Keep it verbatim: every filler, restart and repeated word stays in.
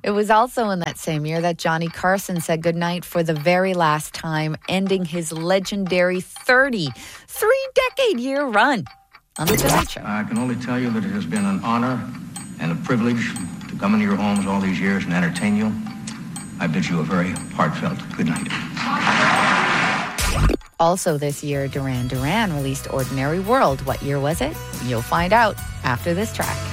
It was also in that same year that Johnny Carson said goodnight for the very last time, ending his legendary thirty-three-decade-year run on The Tonight Show. I can only tell you that it has been an honor and a privilege to come into your homes all these years and entertain you. I bid you a very heartfelt good night. Also this year, Duran Duran released Ordinary World. What year was it? You'll find out after this track.